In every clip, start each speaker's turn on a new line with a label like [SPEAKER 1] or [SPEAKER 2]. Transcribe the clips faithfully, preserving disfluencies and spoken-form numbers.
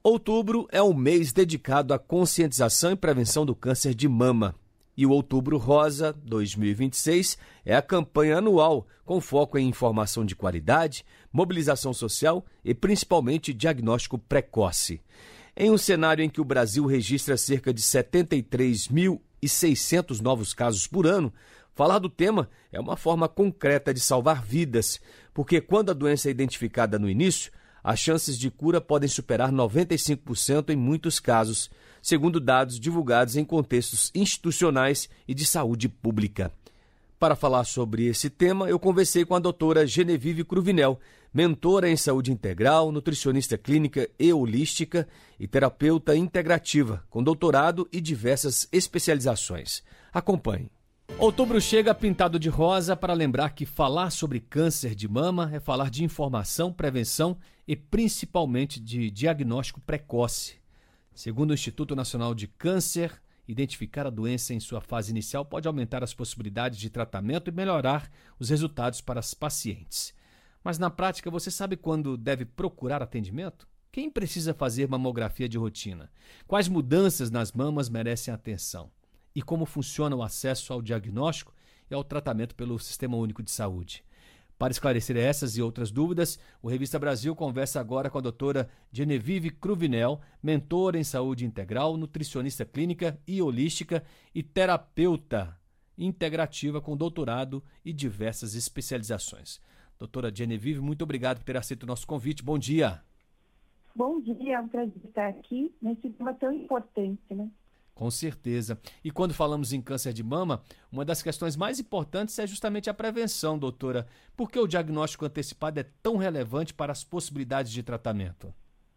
[SPEAKER 1] Outubro é o mês dedicado à conscientização e prevenção do câncer de mama. E o Outubro Rosa dois mil e vinte e seis é a campanha anual com foco em informação de qualidade, mobilização social e principalmente diagnóstico precoce. Em um cenário em que o Brasil registra cerca de setenta e três mil e seiscentos novos casos por ano, falar do tema é uma forma concreta de salvar vidas, porque quando a doença é identificada no início, as chances de cura podem superar noventa e cinco por cento em muitos casos, segundo dados divulgados em contextos institucionais e de saúde pública. Para falar sobre esse tema, eu conversei com a doutora Genevieve Cruvinel, mentora em saúde integral, nutricionista clínica e holística e terapeuta integrativa, com doutorado e diversas especializações. Acompanhe. Outubro chega pintado de rosa para lembrar que falar sobre câncer de mama é falar de informação, prevenção e principalmente de diagnóstico precoce. Segundo o Instituto Nacional de Câncer, identificar a doença em sua fase inicial pode aumentar as possibilidades de tratamento e melhorar os resultados para as pacientes. Mas na prática, você sabe quando deve procurar atendimento? Quem precisa fazer mamografia de rotina? Quais mudanças nas mamas merecem atenção? E como funciona o acesso ao diagnóstico e ao tratamento pelo Sistema Único de Saúde? Para esclarecer essas e outras dúvidas, o Revista Brasil conversa agora com a doutora Genevieve Cruvinel, mentora em saúde integral, nutricionista clínica e holística e terapeuta integrativa com doutorado e diversas especializações. Doutora Genevieve, muito obrigado por ter aceito o nosso convite. Bom dia.
[SPEAKER 2] Bom dia, é um prazer estar aqui nesse tema tão importante, né?
[SPEAKER 1] Com certeza. E quando falamos em câncer de mama, uma das questões mais importantes é justamente a prevenção, doutora. Por que o diagnóstico antecipado é tão relevante para as possibilidades de tratamento?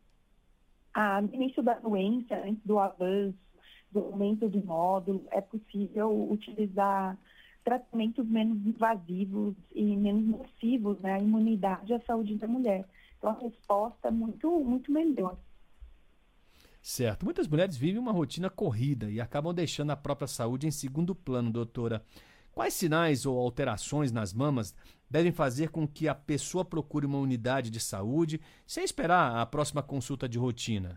[SPEAKER 2] Ah, no início da doença, antes do avanço, do aumento do nódulo, é possível utilizar tratamentos menos invasivos e menos nocivos, né, à imunidade e à saúde da mulher. Então, a resposta é muito, muito melhor.
[SPEAKER 1] Certo. Muitas mulheres vivem uma rotina corrida e acabam deixando a própria saúde em segundo plano, doutora. Quais sinais ou alterações nas mamas devem fazer com que a pessoa procure uma unidade de saúde sem esperar a próxima consulta de rotina?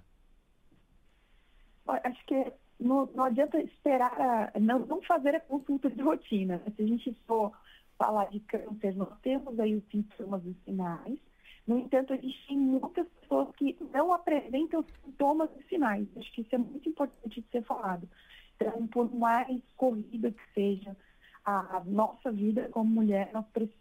[SPEAKER 2] Acho que não, não adianta esperar, não, não fazer a consulta de rotina. Se a gente for falar de câncer, nós temos aí os sintomas e os sinais. No entanto, existem muitas pessoas que não apresentam sintomas e sinais. Acho que isso é muito importante de ser falado. Então, por mais corrida que seja a nossa vida como mulher, nós precisamos